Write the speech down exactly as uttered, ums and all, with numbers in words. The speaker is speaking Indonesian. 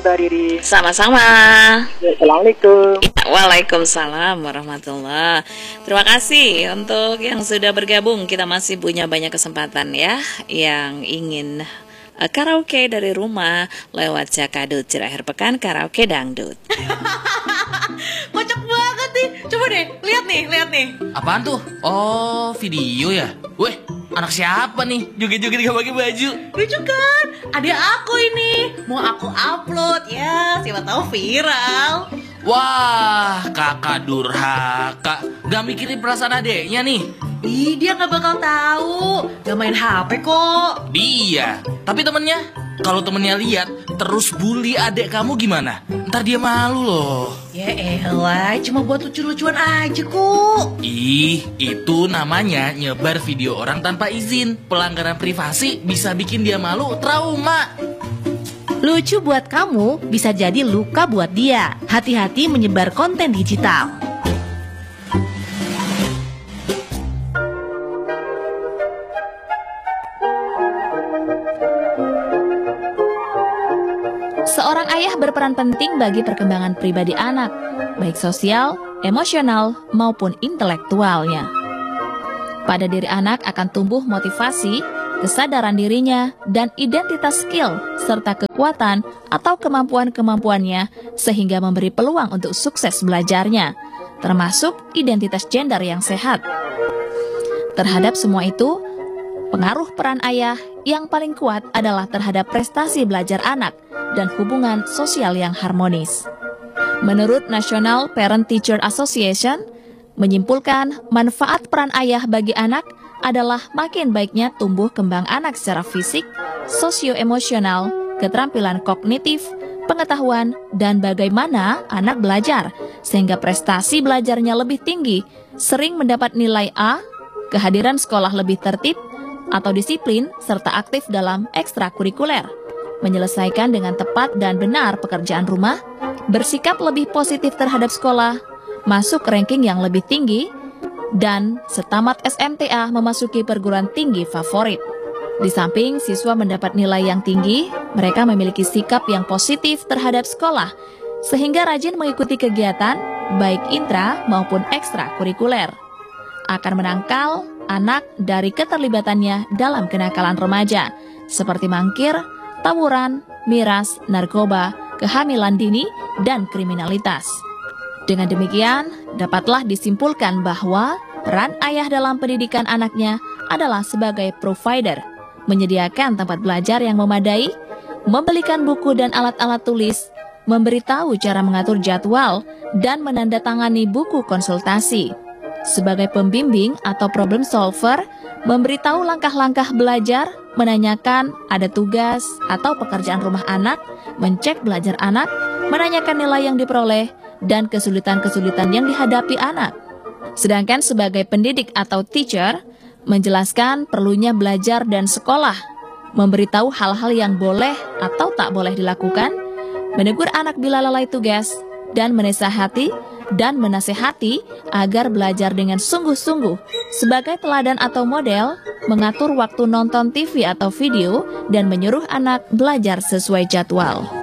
Mbak Riri. Sama-sama. Assalamualaikum. Waalaikumsalam warahmatullahi. Terima kasih untuk yang sudah bergabung. Kita masih punya banyak kesempatan ya, yang ingin uh, karaoke dari rumah lewat Jakadut Akhir Pekan Karaoke Dangdut. Kocak banget nih. Coba deh, lihat nih, lihat nih. Apaan tuh? Oh, video ya? Weh, anak siapa nih? Joget-joget gak pakai baju. Lucu kan? Ada aku ini. Mau aku upload ya, siapa tahu viral. Wah, kakak durhaka. Gak mikirin perasaan adeknya nih. Ih, dia gak bakal tahu. Gak main H P kok. Dia, tapi temennya. Kalau temennya lihat terus bully adek kamu gimana? Ntar dia malu loh. Ya elah, cuma buat lucu-lucuan aja kok. Ih, itu namanya nyebar video orang tanpa izin. Pelanggaran privasi bisa bikin dia malu, trauma. Lucu buat kamu bisa jadi luka buat dia. Hati-hati menyebar konten digital. Seorang ayah berperan penting bagi perkembangan pribadi anak, baik sosial, emosional, maupun intelektualnya. Pada diri anak akan tumbuh motivasi, kesadaran dirinya, dan identitas skill, serta kekuatan atau kemampuan-kemampuannya sehingga memberi peluang untuk sukses belajarnya, termasuk identitas gender yang sehat. Terhadap semua itu, pengaruh peran ayah yang paling kuat adalah terhadap prestasi belajar anak dan hubungan sosial yang harmonis. Menurut National Parent-Teacher Association, menyimpulkan manfaat peran ayah bagi anak adalah makin baiknya tumbuh kembang anak secara fisik, sosioemosional, keterampilan kognitif, pengetahuan, dan bagaimana anak belajar, sehingga prestasi belajarnya lebih tinggi, sering mendapat nilai A, kehadiran sekolah lebih tertib, atau disiplin, serta aktif dalam ekstrakurikuler, menyelesaikan dengan tepat dan benar pekerjaan rumah, bersikap lebih positif terhadap sekolah, masuk ranking yang lebih tinggi, dan setamat S M T A memasuki perguruan tinggi favorit. Di samping siswa mendapat nilai yang tinggi, mereka memiliki sikap yang positif terhadap sekolah, sehingga rajin mengikuti kegiatan, baik intra maupun ekstrakurikuler. Akan menangkal anak dari keterlibatannya dalam kenakalan remaja, seperti mangkir, tawuran, miras, narkoba, kehamilan dini, dan kriminalitas. Dengan demikian, dapatlah disimpulkan bahwa peran ayah dalam pendidikan anaknya adalah sebagai provider, menyediakan tempat belajar yang memadai, membelikan buku dan alat-alat tulis, memberitahu cara mengatur jadwal, dan menandatangani buku konsultasi. Sebagai pembimbing atau problem solver, memberitahu langkah-langkah belajar, menanyakan ada tugas atau pekerjaan rumah anak, mencek belajar anak, menanyakan nilai yang diperoleh, dan kesulitan-kesulitan yang dihadapi anak. Sedangkan sebagai pendidik atau teacher, menjelaskan perlunya belajar dan sekolah, memberitahu hal-hal yang boleh atau tak boleh dilakukan, menegur anak bila lalai tugas, dan menasehati dan menasehati agar belajar dengan sungguh-sungguh. Sebagai teladan atau model, mengatur waktu nonton T V atau video, dan menyuruh anak belajar sesuai jadwal.